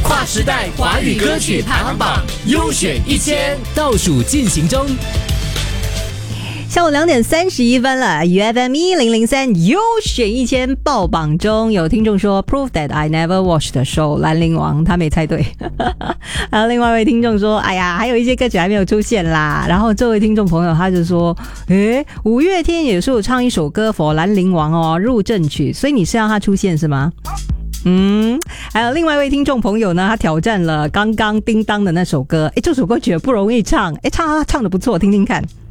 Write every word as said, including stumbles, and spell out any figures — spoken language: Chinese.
划时代华语歌曲排行榜优选一千倒数进行中。 下午两点三十一分了 ，U F M 一零零三优选一千爆榜中，有听众说 Prove that I never watched the show 兰陵王，他没猜对。然后另外一位听众说，哎呀，还有一些歌曲还没有出现啦。然后这位听众朋友他就说，诶，五月天也是有唱一首歌 for 兰陵王哦，入阵曲，所以你是要他出现是吗？嗯，还有另外一位听众朋友呢，他挑战了刚刚叮当的那首歌，诶，这首歌曲不容易唱，诶，唱他唱得不错，听听看。